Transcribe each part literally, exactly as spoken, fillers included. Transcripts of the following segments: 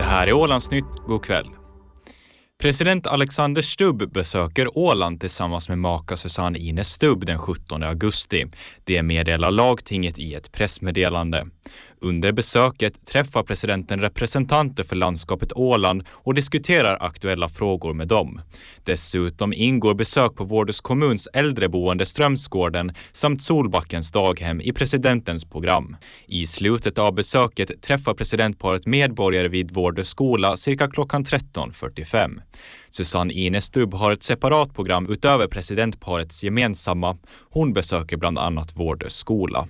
här är Ålandsnytt, god kväll. President Alexander Stubb besöker Åland tillsammans med maka Susanne Ines Stubb den sjuttonde augusti. Det meddelar lagtinget i ett pressmeddelande. Under besöket träffar presidenten representanter för landskapet Åland och diskuterar aktuella frågor med dem. Dessutom ingår besök på Vårdös kommuns äldreboende Strömsgården samt Solbackens daghem i presidentens program. I slutet av besöket träffar presidentparet medborgare vid Vårdös skola cirka klockan tretton fyrtiofem. Susanne Ines Stubb har ett separat program utöver presidentparets gemensamma. Hon besöker bland annat Vårdös skola.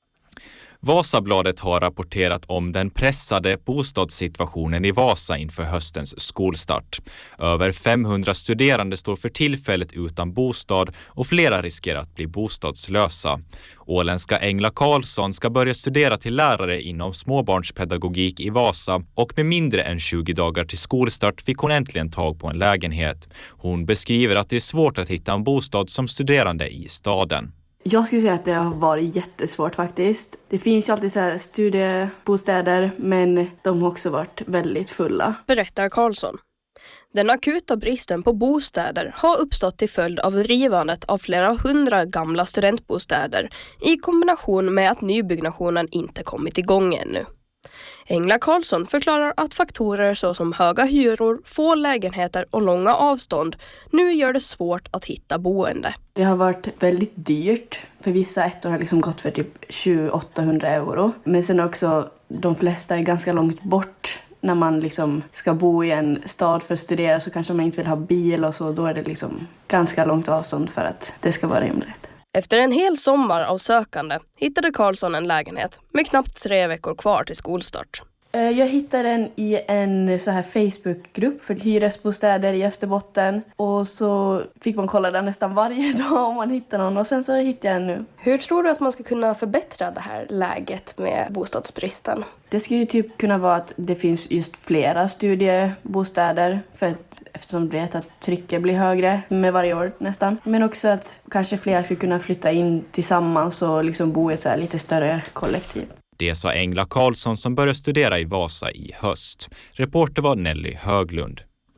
Vasabladet har rapporterat om den pressade bostadssituationen i Vasa inför höstens skolstart. Över femhundra studerande står för tillfället utan bostad och flera riskerar att bli bostadslösa. Åländska Engla Karlsson ska börja studera till lärare inom småbarnspedagogik i Vasa och med mindre än tjugo dagar till skolstart fick hon äntligen tag på en lägenhet. Hon beskriver att det är svårt att hitta en bostad som studerande i staden. Jag skulle säga att det har varit jättesvårt faktiskt. Det finns ju alltid så här studiebostäder, men de har också varit väldigt fulla. Berättar Karlsson. Den akuta bristen på bostäder har uppstått till följd av rivandet av flera hundra gamla studentbostäder i kombination med att nybyggnationen inte kommit igång ännu. Engla Karlsson förklarar att faktorer såsom höga hyror, få lägenheter och långa avstånd nu gör det svårt att hitta boende. Det har varit väldigt dyrt. För vissa ettor har liksom gått för typ tjugo till åttahundra euro. Men sen också, de flesta är ganska långt bort. När man liksom ska bo i en stad för att studera så kanske man inte vill ha bil och så. Då är det liksom ganska långt avstånd för att det ska vara rimligt. Efter en hel sommar av sökande hittade Karlsson en lägenhet med knappt tre veckor kvar till skolstart. Jag hittade den i en så här Facebookgrupp för hyresbostäder i Österbotten. Och så fick man kolla den nästan varje dag om man hittade någon. Och sen så hittade jag den nu. Hur tror du att man ska kunna förbättra det här läget med bostadsbristen? Det ska ju typ kunna vara att det finns just flera studiebostäder. För att, eftersom du vet att trycket blir högre med varje år nästan. Men också att kanske fler ska kunna flytta in tillsammans och liksom bo i ett så här lite större kollektiv. Det sa Engla Karlsson som började studera i Vasa i höst. Reporter var Nelly Höglund.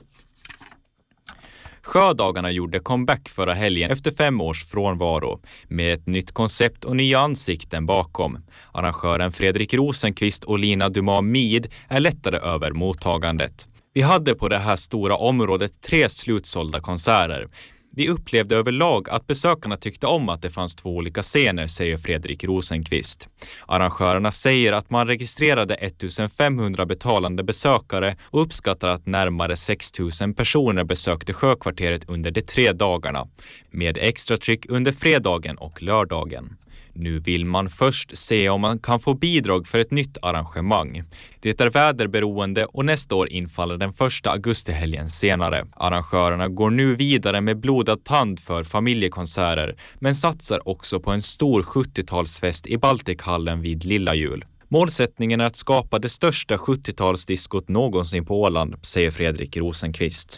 Sjödagarna gjorde comeback förra helgen efter fem års frånvaro med ett nytt koncept och nya ansikten bakom. Arrangören Fredrik Rosenqvist och Lina Dumas Mid är lättare över mottagandet. Vi hade på det här stora området tre slutsålda konserter. Vi upplevde överlag att besökarna tyckte om att det fanns två olika scener, säger Fredrik Rosenqvist. Arrangörerna säger att man registrerade ettusenfemhundra betalande besökare och uppskattar att närmare sex tusen personer besökte Sjökvarteret under de tre dagarna, med extra tryck under fredagen och lördagen. Nu vill man först se om man kan få bidrag för ett nytt arrangemang. Det är väderberoende och nästa år infaller den första augustihelgen senare. Arrangörerna går nu vidare med blodad tand för familjekonserter men satsar också på en stor sjuttiotalsfest i Baltikhallen vid Lilla Jul. Målsättningen är att skapa det största sjuttiotalsdiskot någonsin på Åland, säger Fredrik Rosenqvist.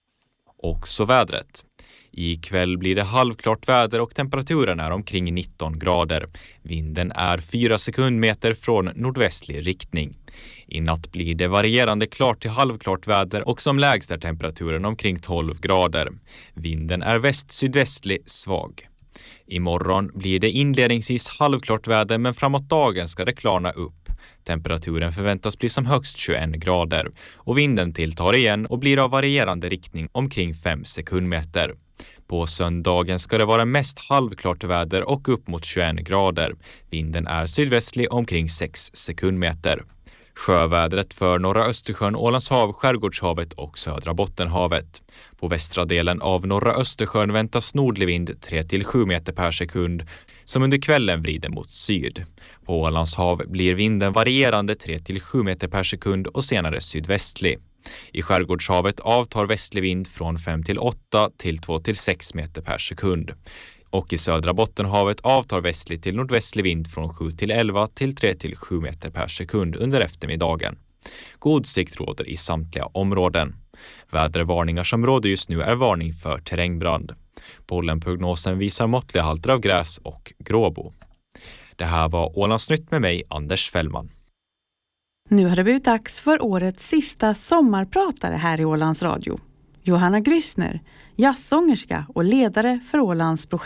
Också vädret. I kväll blir det halvklart väder och temperaturen är omkring nitton grader. Vinden är fyra sekundmeter från nordvästlig riktning. I natt blir det varierande klart till halvklart väder och som lägst är temperaturen omkring tolv grader. Vinden är väst-sydvästlig svag. Imorgon blir det inledningsvis halvklart väder men framåt dagen ska det klarna upp. Temperaturen förväntas bli som högst tjugoen grader och vinden tilltar igen och blir av varierande riktning omkring fem sekundmeter. På söndagen ska det vara mest halvklart väder och upp mot tjugoen grader. Vinden är sydvästlig omkring sex sekundmeter. Sjövädret för norra Östersjön, Ålandshav, Skärgårdshavet och södra Bottenhavet. På västra delen av norra Östersjön väntas nordlig vind tre till sju meter per sekund som under kvällen vrider mot syd. På Ålandshav blir vinden varierande tre till sju meter per sekund och senare sydvästlig. I Skärgårdshavet avtar västlig vind från fem till åtta till två till sex meter per sekund. Och i södra Bottenhavet avtar västlig till nordvästlig vind från sju till elva till tre till sju meter per sekund under eftermiddagen. God sikt råder i samtliga områden. Vädervarningar som råder just nu är varning för terrängbrand. Pollenprognosen visar måttliga halter av gräs och gråbo. Det här var Ålandsnytt med mig, Anders Fällman. Nu har det blivit dags för årets sista sommarpratare här i Ålands Radio. Johanna Grissner, jazzsångerska och ledare för Ålands projekt.